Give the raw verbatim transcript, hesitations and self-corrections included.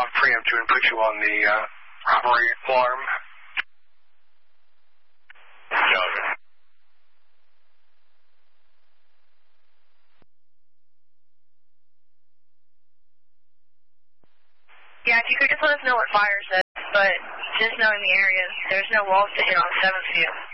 I'll preempt you and put you on the uh, robbery alarm. Roger. Yeah, if you could just let us know what fire says, but just knowing the area, there's no walls to hit on seventh View.